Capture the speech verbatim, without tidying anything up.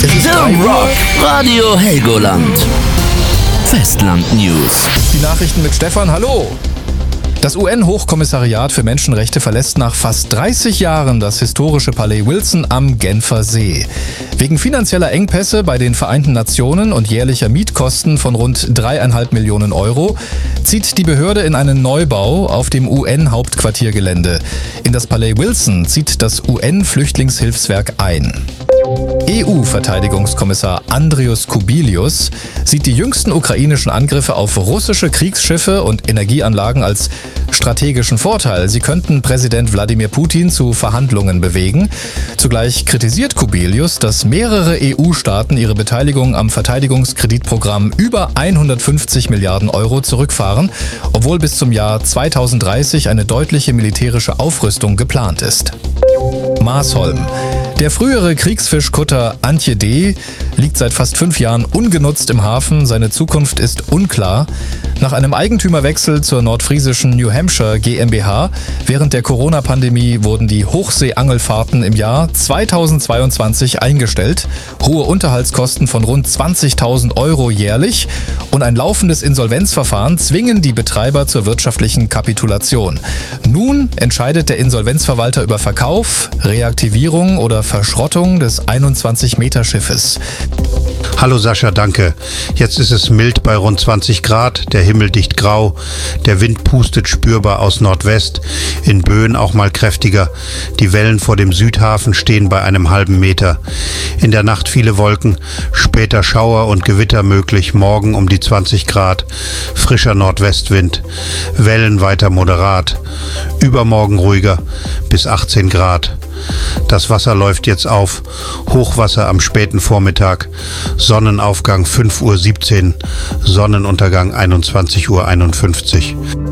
The Rock Radio Helgoland. Festland News. Die Nachrichten mit Stefan, hallo. Das U N-Hochkommissariat für Menschenrechte verlässt nach fast dreißig Jahren das historische Palais Wilson am Genfer See. Wegen finanzieller Engpässe bei den Vereinten Nationen und jährlicher Mietkosten von rund dreieinhalb Millionen Euro zieht die Behörde in einen Neubau auf dem U N-Hauptquartiergelände. In das Palais Wilson zieht das U N-Flüchtlingshilfswerk ein. E U-Verteidigungskommissar Andrius Kubilius sieht die jüngsten ukrainischen Angriffe auf russische Kriegsschiffe und Energieanlagen als strategischen Vorteil. Sie könnten Präsident Wladimir Putin zu Verhandlungen bewegen. Zugleich kritisiert Kubilius, dass mehrere E U-Staaten ihre Beteiligung am Verteidigungskreditprogramm über hundertfünfzig Milliarden Euro zurückfahren, obwohl bis zum Jahr zweitausenddreißig eine deutliche militärische Aufrüstung geplant ist. Maasholm. Der frühere Kriegsfischkutter Antje D. liegt seit fast fünf Jahren ungenutzt im Hafen. Seine Zukunft ist unklar. Nach einem Eigentümerwechsel zur nordfriesischen New Hampshire GmbH während der Corona-Pandemie wurden die Hochseeangelfahrten im Jahr zweitausendzweiundzwanzig eingestellt. Hohe Unterhaltskosten von rund zwanzigtausend Euro jährlich und ein laufendes Insolvenzverfahren zwingen die Betreiber zur wirtschaftlichen Kapitulation. Nun entscheidet der Insolvenzverwalter über Verkauf, Reaktivierung oder Verschrottung des einundzwanzig Meter Schiffes. Hallo Sascha, danke. Jetzt ist es mild bei rund zwanzig Grad, der Himmel dicht grau, der Wind pustet spürbar aus Nordwest, in Böen auch mal kräftiger. Die Wellen vor dem Südhafen stehen bei einem halben Meter. In der Nacht viele Wolken, später Schauer und Gewitter möglich, morgen um die zwanzig Grad, frischer Nordwestwind, Wellen weiter moderat, übermorgen ruhiger bis achtzehn Grad. Das Wasser läuft jetzt auf, Hochwasser am späten Vormittag, Sonnenaufgang fünf Uhr siebzehn, Sonnenuntergang einundzwanzig Uhr einundfünfzig.